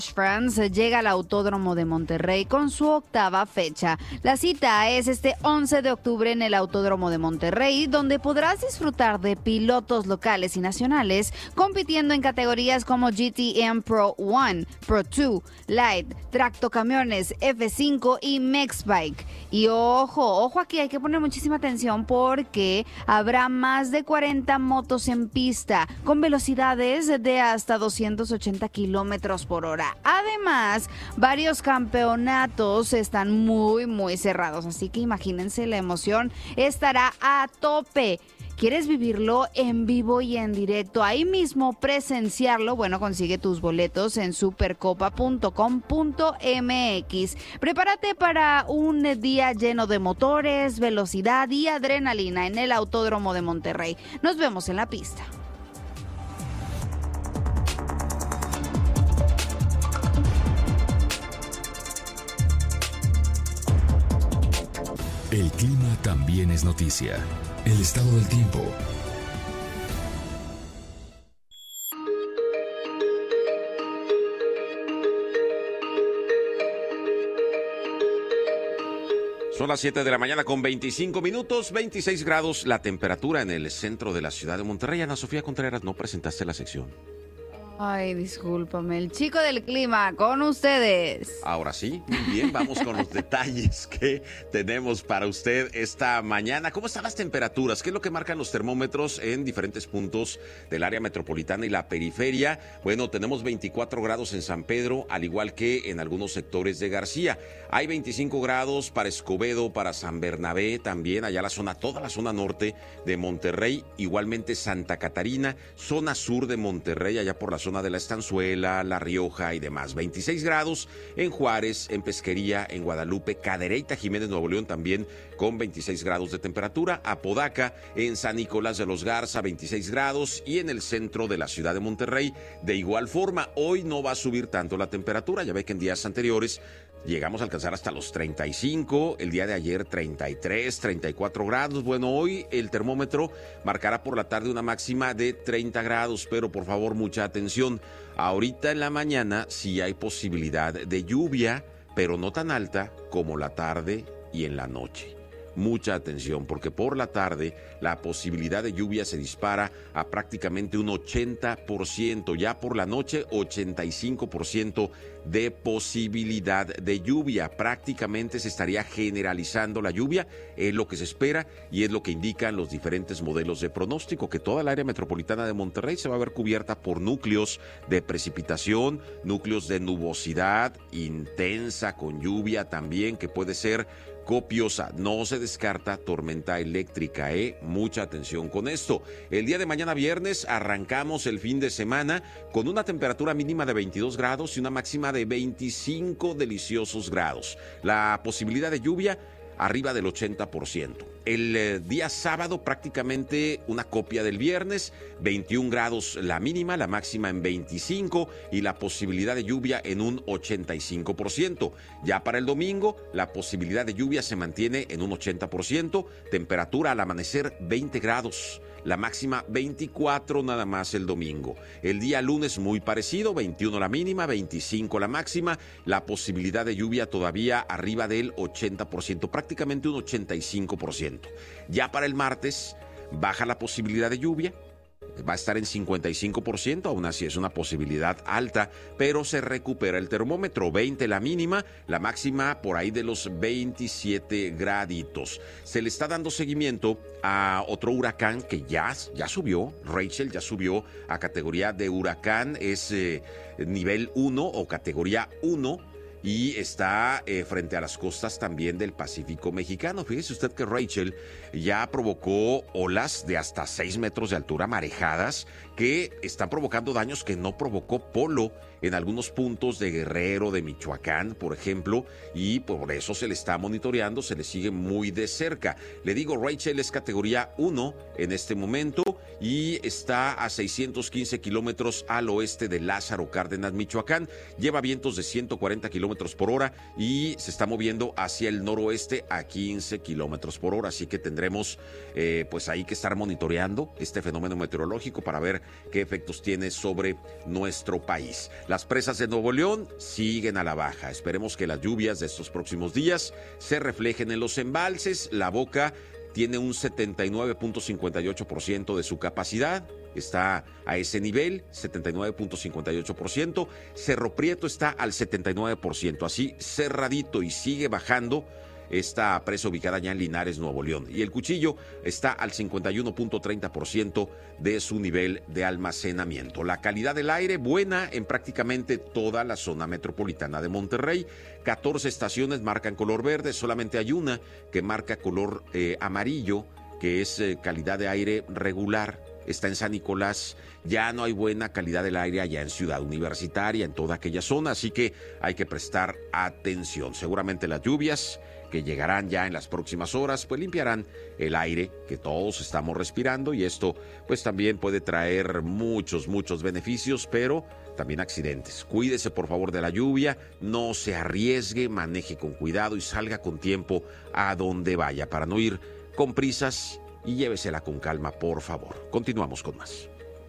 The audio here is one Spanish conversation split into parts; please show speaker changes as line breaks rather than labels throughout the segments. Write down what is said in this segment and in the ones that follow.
Friends llega al Autódromo de Monterrey con su 8ª fecha. La cita es este 11 de octubre en el Autódromo de Monterrey, donde podrás disfrutar de pilotos locales y nacionales compitiendo en categorías como GTM Pro 1, Pro 2, Light, tractocamiones, F5 y Mexbike. Y ojo aquí, hay que poner muchísima atención porque habrá más de 40 motos en pista con velocidades de hasta 280 kilómetros por hora. Además, varios campeonatos están muy cerrados, así que imagínense, la emoción estará a tope. ¿Quieres vivirlo en vivo y en directo? Ahí mismo presenciarlo. Bueno, consigue tus boletos en supercopa.com.mx. Prepárate para un día lleno de motores, velocidad y adrenalina en el Autódromo de Monterrey. Nos vemos en la pista.
El clima también es noticia. El estado del tiempo.
Son las 7 de la mañana con 25 minutos, 26 grados la temperatura en el centro de la ciudad de Monterrey. Ana Sofía Contreras, no presentaste la sección.
Ay, discúlpame, el chico del clima con ustedes.
Ahora sí, muy bien, vamos con los detalles que tenemos para usted esta mañana. ¿Cómo están las temperaturas? ¿Qué es lo que marcan los termómetros en diferentes puntos del área metropolitana y la periferia? Bueno, tenemos 24 grados en San Pedro, al igual que en algunos sectores de García. Hay 25 grados para Escobedo, para San Bernabé también, allá toda la zona norte de Monterrey, igualmente Santa Catarina, zona sur de Monterrey, allá por la zona de la Estanzuela, La Rioja y demás. 26 grados en Juárez, en Pesquería, en Guadalupe, Cadereyta, Jiménez, Nuevo León también con 26 grados de temperatura. Apodaca, en San Nicolás de los Garza, 26 grados y en el centro de la ciudad de Monterrey. De igual forma, hoy no va a subir tanto la temperatura. Ya ve que en días anteriores llegamos a alcanzar hasta los 35, el día de ayer 33, 34 grados. Bueno, hoy el termómetro marcará por la tarde una máxima de 30 grados, pero por favor mucha atención. Ahorita en la mañana sí hay posibilidad de lluvia, pero no tan alta como la tarde y en la noche. Mucha atención, porque por la tarde la posibilidad de lluvia se dispara a prácticamente un 80%, ya por la noche 85% de posibilidad de lluvia. Prácticamente se estaría generalizando la lluvia, es lo que se espera y es lo que indican los diferentes modelos de pronóstico, que toda el área metropolitana de Monterrey se va a ver cubierta por núcleos de precipitación, núcleos de nubosidad intensa con lluvia también, que puede ser copiosa. No se descarta tormenta eléctrica, mucha atención con esto. El día de mañana viernes arrancamos el fin de semana con una temperatura mínima de 22 grados y una máxima de 25 deliciosos grados. La posibilidad de lluvia arriba del 80%. El día sábado prácticamente una copia del viernes, 21 grados la mínima, la máxima en 25 y la posibilidad de lluvia en un 85%. Ya para el domingo la posibilidad de lluvia se mantiene en un 80%, temperatura al amanecer 20 grados. La máxima 24 nada más el domingo. El día lunes muy parecido, 21 la mínima, 25 la máxima. La posibilidad de lluvia todavía arriba del 80%, prácticamente un 85%. Ya para el martes baja la posibilidad de lluvia. Va a estar en 55%, aún así es una posibilidad alta, pero se recupera el termómetro, 20 la mínima, la máxima por ahí de los 27 graditos. Se le está dando seguimiento a otro huracán que ya subió, Rachel ya subió a categoría de huracán, es nivel 1 o categoría 1. Y está frente a las costas también del Pacífico mexicano. Fíjese usted que Rachel ya provocó olas de hasta 6 metros de altura, marejadas, que están provocando daños que no provocó Polo en algunos puntos de Guerrero, de Michoacán, por ejemplo, y por eso se le está monitoreando, se le sigue muy de cerca. Le digo, Rachel es categoría 1 en este momento y está a 615 kilómetros al oeste de Lázaro Cárdenas, Michoacán. Lleva vientos de 140 kilómetros por hora y se está moviendo hacia el noroeste a 15 kilómetros por hora. Así que tendremos pues ahí que estar monitoreando este fenómeno meteorológico para ver qué efectos tiene sobre nuestro país. Las presas de Nuevo León siguen a la baja. Esperemos que las lluvias de estos próximos días se reflejen en los embalses. La Boca tiene un 79.58% de su capacidad, está a ese nivel, 79.58%. Cerro Prieto está al 79%, así cerradito, y sigue bajando esta presa ubicada ya en Linares, Nuevo León. Y el Cuchillo está al 51.30% de su nivel de almacenamiento. La calidad del aire buena en prácticamente toda la zona metropolitana de Monterrey. 14 estaciones marcan color verde, solamente hay una que marca color amarillo, que es calidad de aire regular. Está en San Nicolás. Ya no hay buena calidad del aire allá en Ciudad Universitaria, en toda aquella zona, así que hay que prestar atención. Seguramente las lluvias que llegarán ya en las próximas horas, pues limpiarán el aire que todos estamos respirando, y esto pues también puede traer muchos beneficios, pero también accidentes. Cuídese por favor de la lluvia, no se arriesgue, maneje con cuidado y salga con tiempo a donde vaya para no ir con prisas, y llévesela con calma, por favor. Continuamos con más.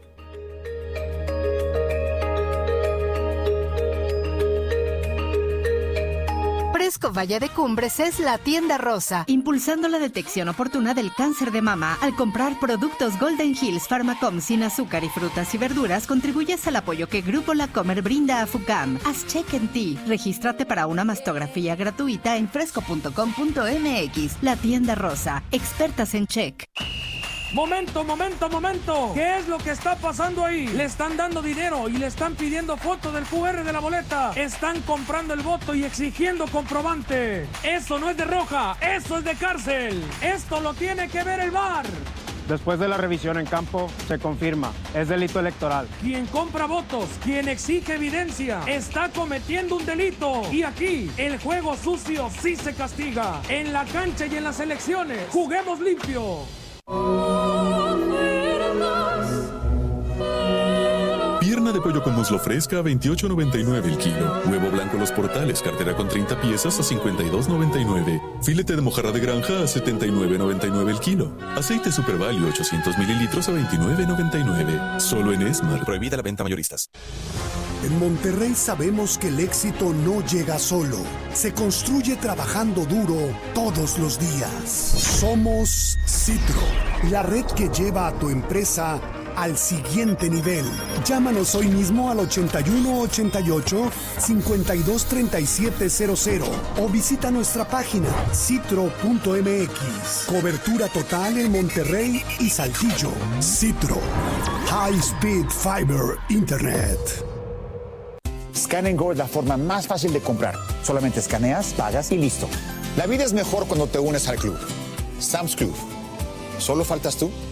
Fresco Valle de Cumbres es la tienda rosa, impulsando la detección oportuna del cáncer de mama. Al comprar productos Golden Hills Pharmacom sin azúcar y frutas y verduras, contribuyes al apoyo que Grupo La Comer brinda a FUCAM. Haz check en ti. Regístrate para una mastografía gratuita en fresco.com.mx. La tienda rosa, expertas en check.
¡Momento! ¿Qué es lo que está pasando ahí? Le están dando dinero y le están pidiendo foto del QR de la boleta. Están comprando el voto y exigiendo comprobante. Eso no es de roja, eso es de cárcel. Esto lo tiene que ver el VAR.
Después de la revisión en campo, se confirma, es delito electoral.
Quien compra votos, quien exige evidencia, está cometiendo un delito. Y aquí, el juego sucio sí se castiga. En la cancha y en las elecciones, juguemos limpio.
Pierna de pollo con muslo fresca a $28.99 el kilo. Huevo blanco Los Portales, cartera con 30 piezas a $52.99. Filete de mojarra de granja a $79.99 el kilo. Aceite Super Value 800 mililitros a $29.99. Solo en Esmar. Prohibida la venta mayoristas.
En Monterrey sabemos que el éxito no llega solo. Se construye trabajando duro todos los días. Somos Citro, la red que lleva a tu empresa al siguiente nivel. Llámanos hoy mismo al 8188-523700 o visita nuestra página citro.mx. Cobertura total en Monterrey y Saltillo. Citro. High Speed Fiber Internet.
Scan & Go es la forma más fácil de comprar. Solamente escaneas, pagas y listo. La vida es mejor cuando te unes al club. Sam's Club. ¿Solo faltas tú?